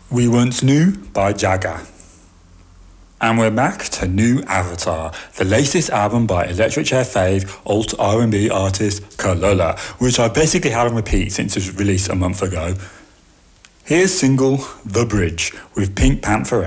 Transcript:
We Once Knew by Jagger. And we're back to New Avatar, the latest album by Electric Chair fave alt R&B artist Kalula, which I basically had on repeat since it was released a month ago. Here's single The Bridge with Pink Panther